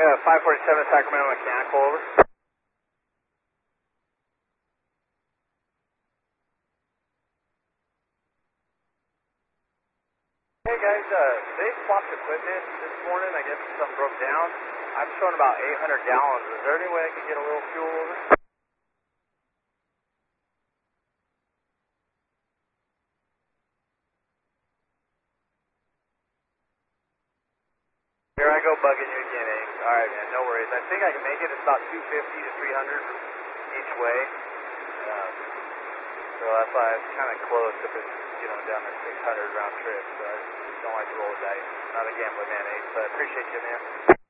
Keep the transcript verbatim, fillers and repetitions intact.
Uh, five forty-seven Sacramento Mechanical, over. Hey guys, uh, they swapped equipment this morning. I guess something broke down. I'm showing about eight hundred gallons. Is there any way I could get a little fuel over? Here I go bugging you again, Ames. Alright, man, no worries. I think I can make it. It's about two fifty to three hundred each way. Um, so that's why it's kind of close if it's, you know, down to six hundred round trip. So I don't like to roll the dice. Not a gambling man, Ames, but I appreciate you, man.